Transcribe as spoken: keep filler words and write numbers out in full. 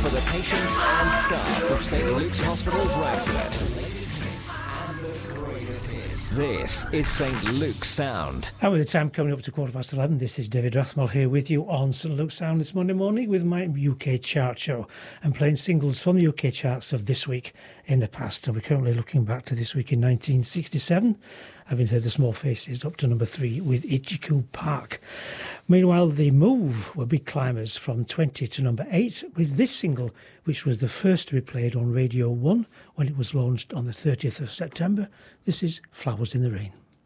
for the patients and staff of Saint Luke's Hospital, Bradford. This is Saint Luke's Sound. And with the time coming up to quarter past eleven, this is David Rathmell here with you on Saint Luke's Sound this Monday morning with my U K chart show and playing singles from the U K charts of this week in the past. And we're currently looking back to this week in nineteen sixty-seven, having heard the Small Faces up to number three with Ichiku Park. Meanwhile, The Move were big climbers from twenty to number eight with this single, which was the first to be played on Radio one when it was launched on the thirtieth of September. This is Flowers in the Rain.